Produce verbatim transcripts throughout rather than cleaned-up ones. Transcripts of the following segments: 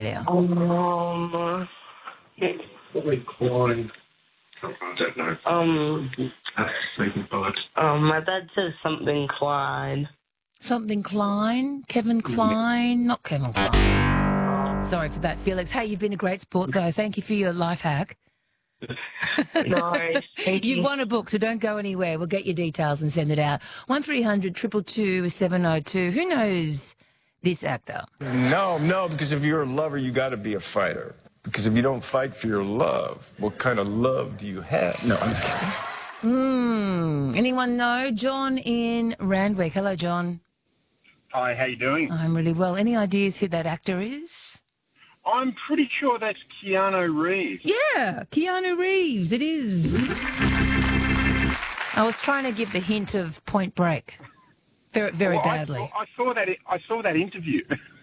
Australia? Um, Probably Klein. I don't know. um, um, my dad says something Klein. Something Klein? Kevin Klein? Not Kevin Klein. Sorry for that, Felix. Hey, you've been a great sport, though. Thank you for your life hack. No worries. Thank you. You've won a book, so don't go anywhere. We'll get your details and send it out. one three hundred two two two seven oh two. Who knows this actor? No, no, because if you're a lover, you got to be a fighter. Because if you don't fight for your love, what kind of love do you have? No, I'm kidding. Hmm. Anyone know? John in Randwick. Hello, John. Hi, how you doing? I'm really well. Any ideas who that actor is? I'm pretty sure that's Keanu Reeves. Yeah, Keanu Reeves. It is. I was trying to give the hint of Point Break. Very, very Well, I badly. saw- I saw that. I saw that interview.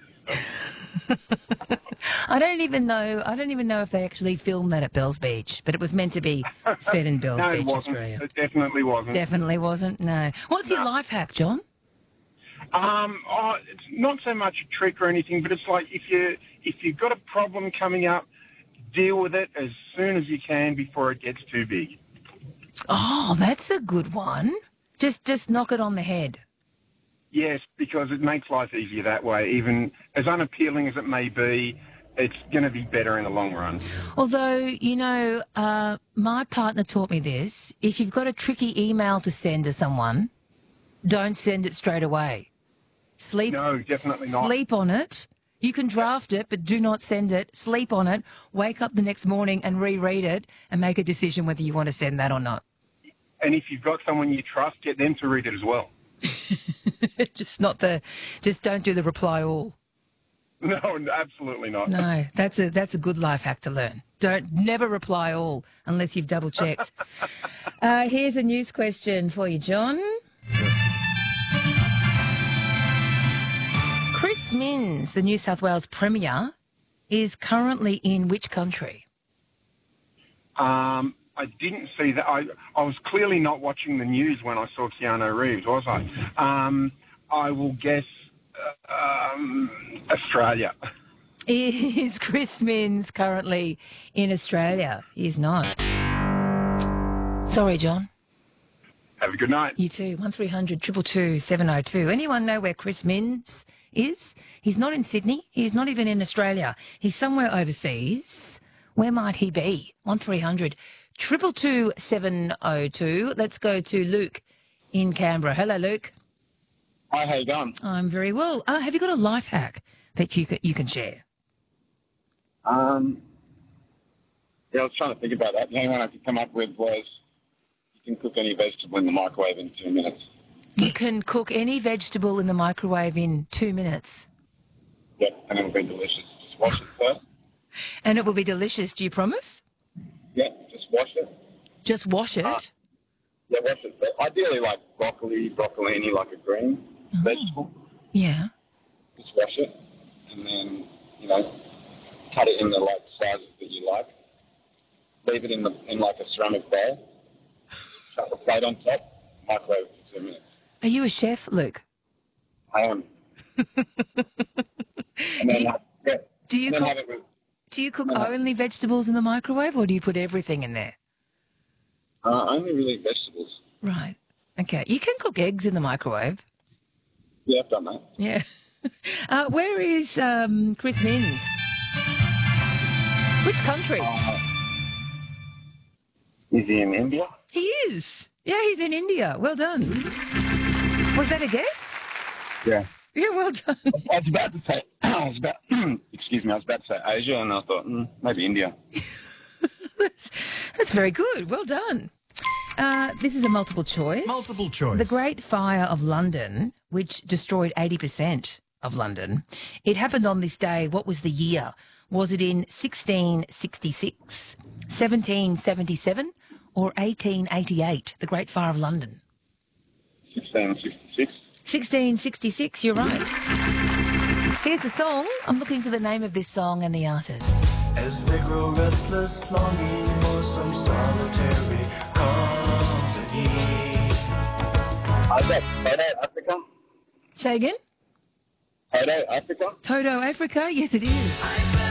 I don't even know. I don't even know if they actually filmed that at Bells Beach, but it was meant to be set in Bells no, it Beach, wasn't. Australia. It definitely wasn't. Definitely wasn't. No. What's your life hack, John? Um, oh, it's not so much a trick or anything, but it's like if you if you've got a problem coming up, deal with it as soon as you can before it gets too big. Oh, that's a good one. Just, just knock it on the head. Yes, because it makes life easier that way. Even as unappealing as it may be, it's going to be better in the long run. Although, you know, uh, my partner taught me this. If you've got a tricky email to send to someone, don't send it straight away. Sleep. No, definitely not. Sleep on it. You can draft it, but do not send it. Sleep on it. Wake up the next morning and reread it and make a decision whether you want to send that or not. And if you've got someone you trust, get them to read it as well. just not the, just don't do the reply all. No, absolutely not. No, that's a that's a good life hack to learn. Don't never reply all unless you've double checked. uh, here's a news question for you, John. Chris Minns, the New South Wales Premier, is currently in which country? Um, I didn't see that. I, I was clearly not watching the news when I saw Keanu Reeves, was I? Um, I will guess uh, um, Australia. Is Chris Minns currently in Australia? He's not. Sorry, John. Have a good night. You too. one three hundred two two two seven oh two. Anyone know where Chris Minns is? He's not in Sydney. He's not even in Australia. He's somewhere overseas. Where might he be? one three hundred two two two seven oh two. Let's go to Luke in Canberra. Hello, Luke. Hi, how you going? I'm very well. Uh, have you got a life hack that you, you can share? Um, yeah, I was trying to think about that. The only one I could come up with was you can cook any vegetable in the microwave in two minutes. You can cook any vegetable in the microwave in two minutes. Yep, and it'll be delicious. Just wash it first. And it will be delicious, do you promise? Yep, just wash it. Just wash it? Uh, yeah, wash it. But ideally, like broccoli, broccolini, like a green Oh. vegetable. Yeah. Just wash it, and then, you know, cut it in the like sizes that you like. Leave it in the in like a ceramic bowl. Chuck a plate on top. Microwave for two minutes. Are you a chef, Luke? I am. And Do then, you- have, yeah, Do you and then cook, have it with, do you cook No. only vegetables in the microwave or do you put everything in there? uh, only really vegetables. Right. Okay. You can cook eggs in the microwave. Yeah, I've done that. Yeah. Uh, where is um, Chris Minns? Which country? Is he in India? He is. Yeah, he's in India. Well done. Was that a guess? Yeah. Yeah, well done. I was about to say, I was about, excuse me, I was about to say Asia, and I thought, mm, maybe India. that's, that's very good. Well done. Uh, this is a multiple choice. Multiple choice. The Great Fire of London, which destroyed eighty percent of London, it happened on this day. What was the year? Was it in sixteen sixty-six, seventeen seventy-seven, or eighteen eighty-eight? The Great Fire of London. sixteen sixty-six. sixteen sixty-six, you're right. Here's the song. I'm looking for the name of this song and the artist. As they grow restless, longing for some solitary company. I got Toto Africa. Say again? Toto Africa. Toto Africa? Yes, it is.